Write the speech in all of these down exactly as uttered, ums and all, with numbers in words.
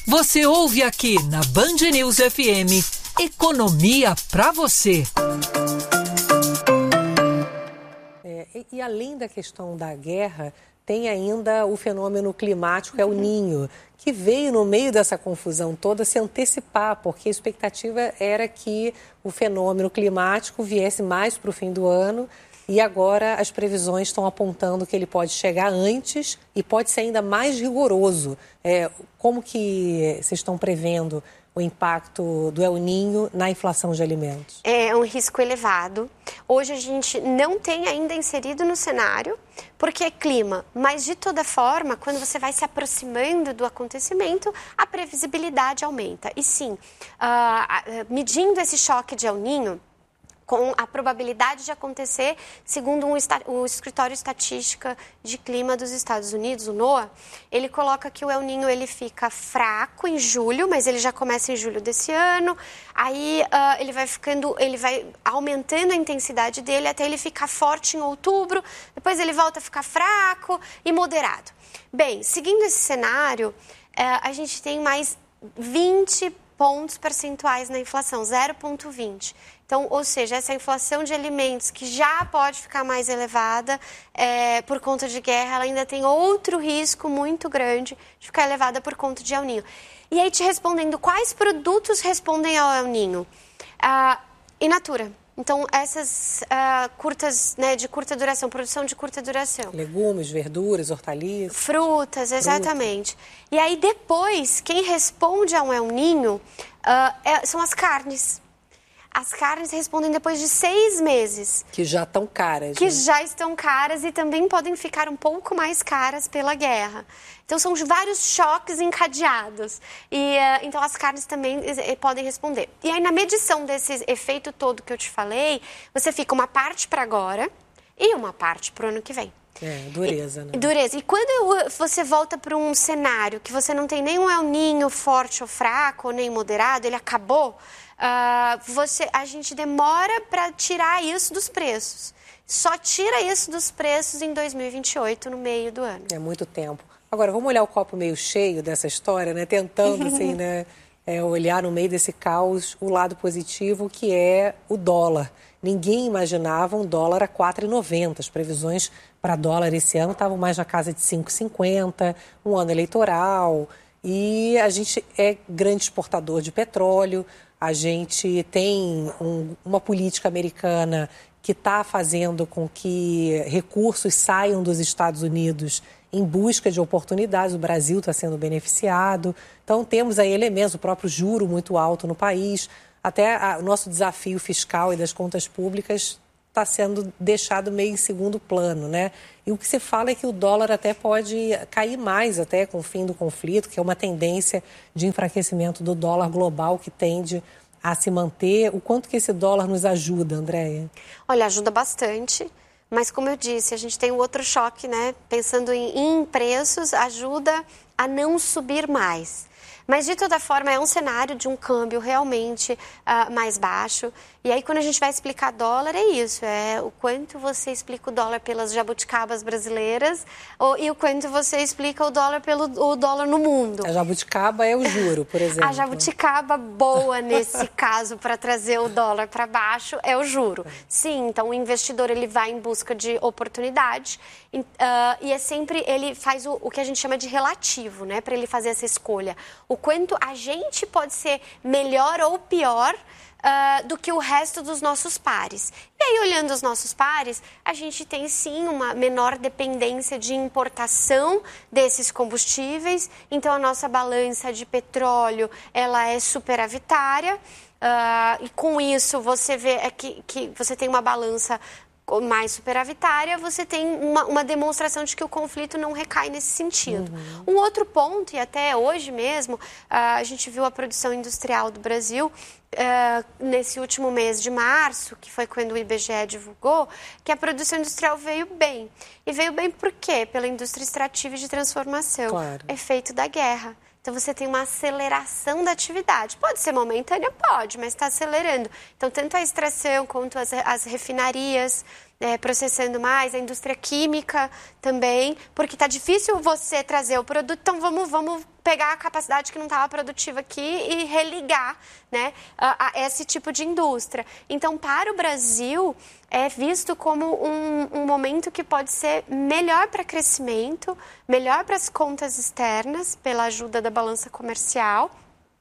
Você ouve aqui na Band News F M, Economia pra você. É, e, e além da questão da guerra, tem ainda o fenômeno climático, é o Ninho, que veio no meio dessa confusão toda se antecipar, porque a expectativa era que o fenômeno climático viesse mais para o fim do ano e agora as previsões estão apontando que ele pode chegar antes e pode ser ainda mais rigoroso. É, como que vocês estão prevendo o impacto do El Niño na inflação de alimentos? É um risco elevado. Hoje a gente não tem ainda inserido no cenário, porque é clima, mas de toda forma, quando você vai se aproximando do acontecimento, a previsibilidade aumenta. E sim, uh, medindo esse choque de El Niño, com a probabilidade de acontecer, segundo um, o Escritório Estatística de Clima dos Estados Unidos, o NOAA, ele coloca que o El Niño ele fica fraco em julho, mas ele já começa em julho desse ano, aí uh, ele vai ficando, ele vai aumentando a intensidade dele até ele ficar forte em outubro, depois ele volta a ficar fraco e moderado. Bem, seguindo esse cenário, uh, a gente tem mais vinte pontos percentuais na inflação, zero vírgula vinte. Então, ou seja, essa inflação de alimentos que já pode ficar mais elevada é, por conta de guerra, ela ainda tem outro risco muito grande de ficar elevada por conta de El Niño. E aí, te respondendo, quais produtos respondem ao El Niño? Ah, in natura. Então, essas ah, curtas, né, de curta duração, produção de curta duração. Legumes, verduras, hortaliças. Frutas, exatamente. Fruta. E aí, depois, quem responde ao El Niño ah, é, são as carnes. As carnes respondem depois de seis meses. Que já estão caras. Que né? já estão caras e também podem ficar um pouco mais caras pela guerra. Então, são vários choques encadeados. E, uh, então, as carnes também uh, podem responder. E aí, na medição desse efeito todo que eu te falei, você fica uma parte para agora e uma parte para o ano que vem. É, dureza, né? E, dureza. E quando você volta para um cenário que você não tem nenhum El Niño forte ou fraco, ou nem moderado, ele acabou... Uh, você, a gente demora para tirar isso dos preços. Só tira isso dos preços em dois mil e vinte e oito, no meio do ano. É muito tempo. Agora, vamos olhar o copo meio cheio dessa história, né? Tentando, assim, né, é, olhar no meio desse caos o lado positivo, que é o dólar. Ninguém imaginava um dólar a quatro reais e noventa centavos. As previsões para dólar esse ano estavam mais na casa de cinco reais e cinquenta centavos, um ano eleitoral. E a gente é grande exportador de petróleo. A gente tem um, uma política americana que está fazendo com que recursos saiam dos Estados Unidos em busca de oportunidades. O Brasil está sendo beneficiado. Então, temos aí elementos, o próprio juro muito alto no país. Até a, o nosso desafio fiscal e das contas públicas está sendo deixado meio em segundo plano, né? E o que se fala é que o dólar até pode cair mais até com o fim do conflito, que é uma tendência de enfraquecimento do dólar global que tende a se manter. O quanto que esse dólar nos ajuda, Andréia? Olha, ajuda bastante, mas como eu disse, a gente tem um outro choque, né? Pensando em, em preços, ajuda a não subir mais. Mas, de toda forma, é um cenário de um câmbio realmente uh, mais baixo. E aí, quando a gente vai explicar dólar, é isso. É o quanto você explica o dólar pelas jabuticabas brasileiras ou, e o quanto você explica o dólar pelo o dólar no mundo. A jabuticaba é o juro, por exemplo. A jabuticaba boa, nesse caso, para trazer o dólar para baixo, é o juro. Sim, então o investidor ele vai em busca de oportunidade uh, e é sempre, ele faz o, o que a gente chama de relativo, né? Para ele fazer essa escolha. O quanto a gente pode ser melhor ou pior uh, do que o resto dos nossos pares. E aí, olhando os nossos pares, a gente tem sim uma menor dependência de importação desses combustíveis. Então, a nossa balança de petróleo, ela é superavitária. Uh, e com isso, você vê é que, que você tem uma balança mais superavitária, você tem uma, uma demonstração de que o conflito não recai nesse sentido. Uhum. Um outro ponto, e até hoje mesmo, uh, a gente viu a produção industrial do Brasil uh, nesse último mês de março, que foi quando o I B G E divulgou, que a produção industrial veio bem. E veio bem por quê? Pela indústria extrativa e de transformação. Claro. Efeito da guerra. Então, você tem uma aceleração da atividade. Pode ser momentânea? Pode, mas está acelerando. Então, tanto a extração quanto as, as refinarias é, processando mais, a indústria química também, porque está difícil você trazer o produto, então vamos, vamos pegar a capacidade que não estava produtiva aqui e religar, né, a, a esse tipo de indústria. Então, para o Brasil, é visto como um, um momento que pode ser melhor para crescimento, melhor para as contas externas, pela ajuda da balança comercial.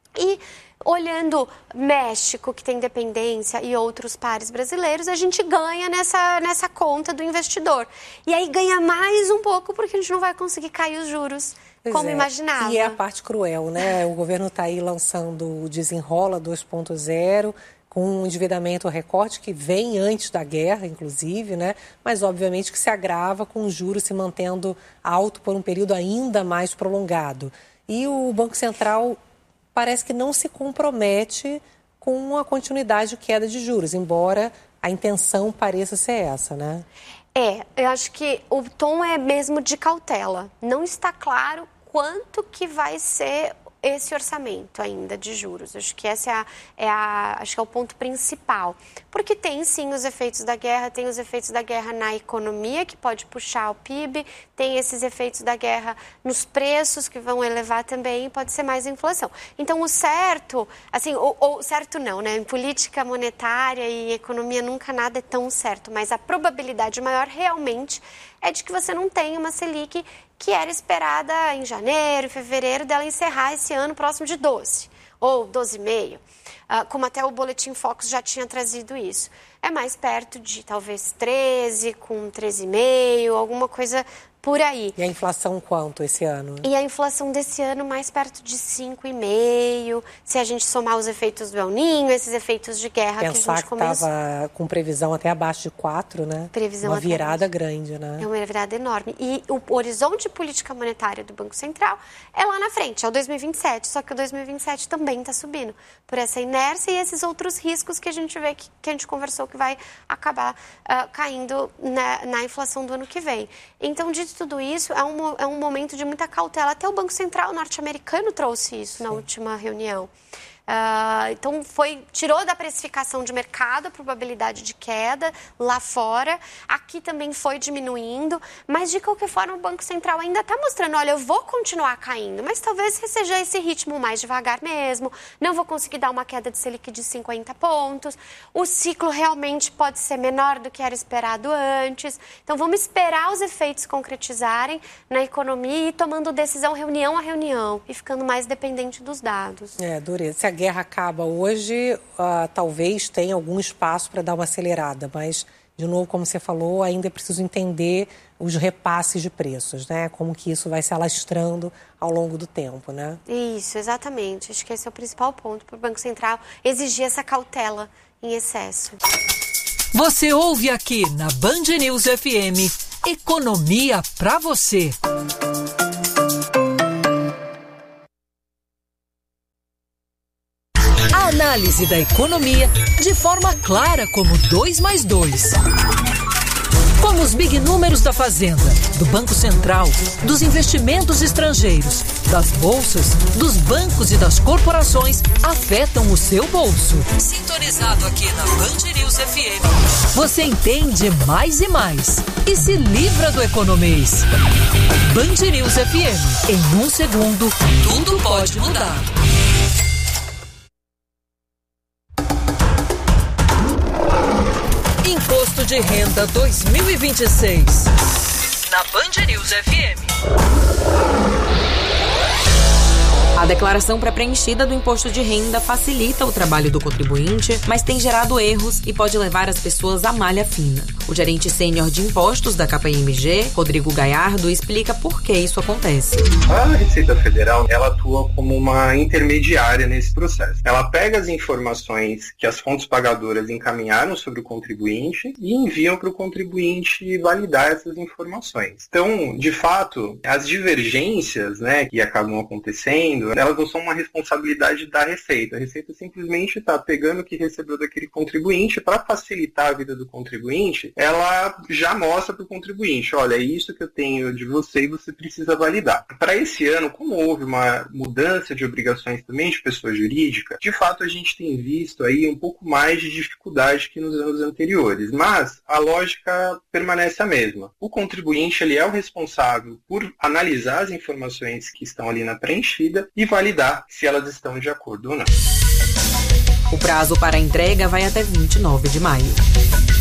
E olhando México, que tem dependência, e outros pares brasileiros, a gente ganha nessa, nessa conta do investidor. E aí ganha mais um pouco, porque a gente não vai conseguir cair os juros pois como é. imaginava. E é a parte cruel, né? O governo está aí lançando o Desenrola dois ponto zero, com um endividamento recorde que vem antes da guerra, inclusive, né? Mas obviamente que se agrava com o juros se mantendo alto por um período ainda mais prolongado. E o Banco Central parece que não se compromete com a continuidade de queda de juros, embora a intenção pareça ser essa, né? É, eu acho que o tom é mesmo de cautela. Não está claro quanto que vai ser esse orçamento ainda de juros. Acho que esse é, a, é, a, acho que é o ponto principal. Porque tem, sim, os efeitos da guerra, tem os efeitos da guerra na economia, que pode puxar o P I B, tem esses efeitos da guerra nos preços, que vão elevar também, pode ser mais inflação. Então, o certo, assim, ou, ou certo não, né? Em política monetária e economia nunca nada é tão certo, mas a probabilidade maior realmente é de que você não tenha uma Selic que era esperada em janeiro, fevereiro, dela encerrar esse ano próximo de doze, ou doze vírgula cinco, uh, como até o Boletim Focus já tinha trazido isso. É mais perto de talvez treze, com treze vírgula cinco, alguma coisa por aí. E a inflação quanto esse ano? E a inflação desse ano mais perto de cinco vírgula cinco, se a gente somar os efeitos do El Niño, esses efeitos de guerra Pensar que a gente começou. Pensar que estava com previsão até abaixo de quatro, né? Previsão uma até virada abaixo. grande, né? É uma virada enorme. E o horizonte de política monetária do Banco Central é lá na frente, é o dois mil e vinte e sete, só que o dois mil e vinte e sete também está subindo por essa inércia e esses outros riscos que a gente vê, que, que a gente conversou, que vai acabar uh, caindo na, na inflação do ano que vem. Então, dito tudo isso, é um, é um momento de muita cautela. Até o Banco Central norte-americano trouxe isso Sim. na última reunião. Uh, então, foi, tirou da precificação de mercado a probabilidade de queda lá fora. Aqui também foi diminuindo, mas de qualquer forma o Banco Central ainda está mostrando, olha, eu vou continuar caindo, mas talvez seja esse ritmo mais devagar mesmo, não vou conseguir dar uma queda de Selic de cinquenta pontos, o ciclo realmente pode ser menor do que era esperado antes. Então, vamos esperar os efeitos concretizarem na economia e ir tomando decisão reunião a reunião e ficando mais dependente dos dados. É, dureza. Se a guerra acaba hoje, uh, talvez tenha algum espaço para dar uma acelerada, mas, de novo, como você falou, ainda é preciso entender os repasses de preços, né? Como que isso vai se alastrando ao longo do tempo, né? Isso, exatamente. Acho que esse é o principal ponto para o Banco Central exigir essa cautela em excesso. Você ouve aqui na Band News F M, Economia para você. A análise da economia de forma clara como dois mais dois. Como os big números da Fazenda, do Banco Central, dos investimentos estrangeiros, das bolsas, dos bancos e das corporações afetam o seu bolso. Sintonizado aqui na Band News F M, você entende mais e mais e se livra do economês. Band News F M, em um segundo, tudo pode mudar. Imposto de Renda dois mil e vinte e seis. Na Band News F M. A declaração pré-preenchida do imposto de renda facilita o trabalho do contribuinte, mas tem gerado erros e pode levar as pessoas à malha fina. O gerente sênior de impostos da K P M G, Rodrigo Gaiardo, explica por que isso acontece. A Receita Federal, ela atua como uma intermediária nesse processo. Ela pega as informações que as fontes pagadoras encaminharam sobre o contribuinte e enviam para o contribuinte validar essas informações. Então, de fato, as divergências, né, que acabam acontecendo, elas não são uma responsabilidade da Receita. A Receita simplesmente está pegando o que recebeu daquele contribuinte para facilitar a vida do contribuinte, ela já mostra para o contribuinte, olha, é isso que eu tenho de você e você precisa validar. Para esse ano, como houve uma mudança de obrigações também de pessoa jurídica, de fato a gente tem visto aí um pouco mais de dificuldade que nos anos anteriores, mas a lógica permanece a mesma. O contribuinte ele é o responsável por analisar as informações que estão ali na preenchida e validar se elas estão de acordo ou não. O prazo para a entrega vai até vinte e nove de maio.